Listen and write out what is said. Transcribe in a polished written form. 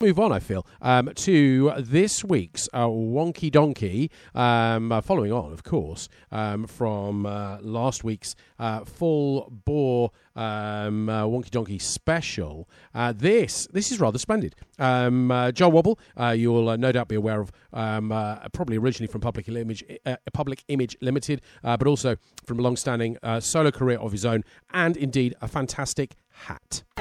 move on, I feel, to this week's Wonky Donkey, following on, of course, from last week's full bore Wonky Donkey special. This is rather splendid. Joe Wobble, you'll no doubt be aware of, probably originally from Public Image Limited, but also from a long-standing solo career of his own, and indeed a fantastic hat.